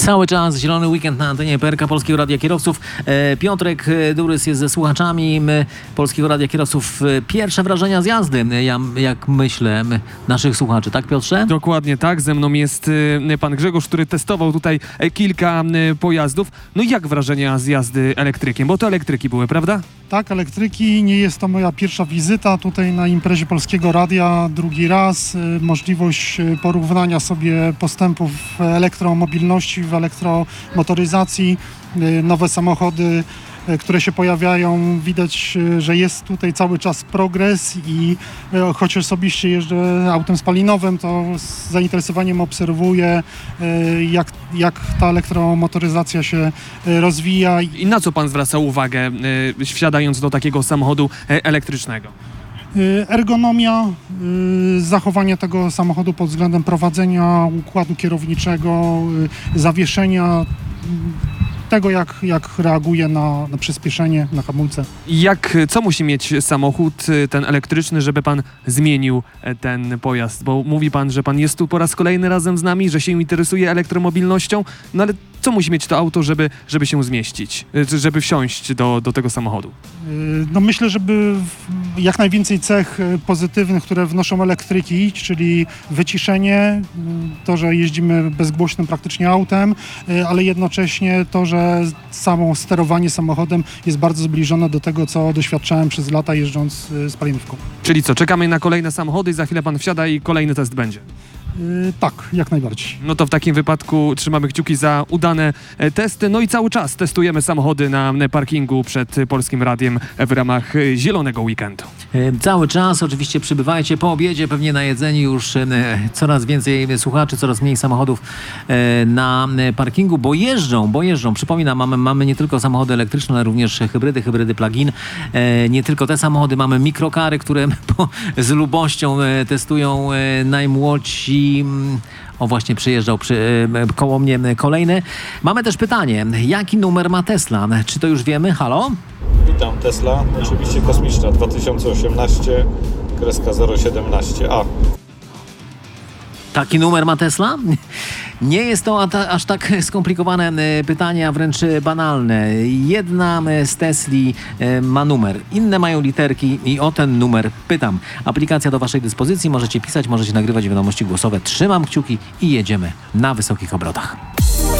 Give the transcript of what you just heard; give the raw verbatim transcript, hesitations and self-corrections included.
Cały czas zielony weekend na antenie P R K Polskiego Radia Kierowców. E, Piotrek Durys jest ze słuchaczami my, Polskiego Radia Kierowców. E, Pierwsze wrażenia z jazdy, ja, jak myślę, my, naszych słuchaczy. Tak, Piotrze? Dokładnie tak. Ze mną jest y, pan Grzegorz, który testował tutaj y, kilka y, pojazdów. No i jak wrażenia z jazdy elektrykiem? Bo to elektryki były, prawda? Tak, elektryki. Nie jest to moja pierwsza wizyta tutaj na imprezie Polskiego Radia. Drugi raz. Y, Możliwość y, porównania sobie postępów w elektromobilności, w elektromotoryzacji. Y, Nowe samochody, y, które się pojawiają. Widać, y, że jest tutaj cały czas progres i y, choć osobiście jeżdżę autem spalinowym, to z zainteresowaniem obserwuję, y, jak, jak ta elektromotoryzacja się y, rozwija. I na co pan zwraca uwagę, y, wsiadając do takiego samochodu y, elektrycznego? Ergonomia, zachowanie tego samochodu pod względem prowadzenia układu kierowniczego, zawieszenia, tego jak, jak reaguje na, na przyspieszenie, na hamulce. Jak, co musi mieć samochód, y, ten elektryczny, żeby pan zmienił y, ten pojazd? Bo mówi pan, że pan jest tu po raz kolejny razem z nami, że się interesuje elektromobilnością, no ale co musi mieć to auto, żeby, żeby się zmieścić, y, żeby wsiąść do, do tego samochodu? No myślę, żeby jak najwięcej cech pozytywnych, które wnoszą elektryki, czyli wyciszenie, to, że jeździmy bezgłośnym praktycznie autem, ale jednocześnie to, że samo sterowanie samochodem jest bardzo zbliżone do tego, co doświadczałem przez lata jeżdżąc spalinówką. Czyli co, czekamy na kolejne samochody i za chwilę pan wsiada i kolejny test będzie? Yy, tak, jak najbardziej. No to w takim wypadku trzymamy kciuki za udane e, testy. No i cały czas testujemy samochody na e, parkingu przed e, Polskim Radiem e, w ramach e, Zielonego Weekendu. E, Cały czas oczywiście przybywajcie po obiedzie, pewnie na jedzeniu już e, coraz więcej słuchaczy, coraz mniej samochodów e, na e, parkingu, bo jeżdżą, bo jeżdżą. Przypominam, mamy, mamy nie tylko samochody elektryczne, ale również hybrydy, hybrydy plug-in. E, nie tylko te samochody, mamy mikrokary, które po, z lubością e, testują e, najmłodsi. O, właśnie przyjeżdżał przy, e, koło mnie kolejny. Mamy też pytanie, jaki numer ma Tesla? Czy to już wiemy? Halo? Witam, Tesla, oczywiście kosmiczna, dwa tysiące osiemnaście, kreska zero siedemnaście A. Taki numer ma Tesla? Nie jest to a- aż tak skomplikowane e, pytanie, a wręcz banalne. Jedna e, z Tesli e, ma numer, inne mają literki i o ten numer pytam. Aplikacja do waszej dyspozycji, możecie pisać, możecie nagrywać wiadomości głosowe. Trzymam kciuki i jedziemy na wysokich obrotach.